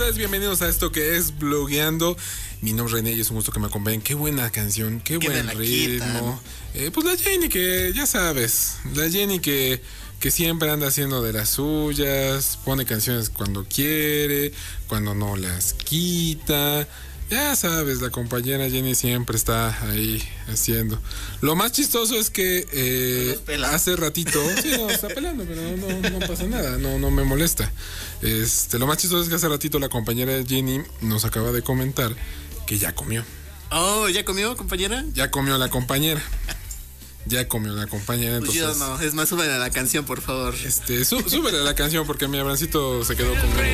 ustedes, bienvenidos a esto que es Blogueando. Mi nombre es René y es un gusto que me acompañen. Qué buena canción, qué buen ritmo. Pues la Jenny que, ya sabes, la Jenny que siempre anda haciendo de las suyas, pone canciones cuando quiere, cuando no las quita. Ya sabes, la compañera Jenny siempre está ahí haciendo. Lo más chistoso es que hace ratito, sí, no, está pelando, pero no pasa nada, no me molesta. Lo más chistoso es que hace ratito la compañera Jenny nos acaba de comentar que ya comió. Oh, ¿ya comió, compañera? Ya comió la compañera. Ya comió la compañera, entonces... Pues yo no, es más, súbele a la canción, por favor. Súbele a la canción porque mi Abrancito se quedó con...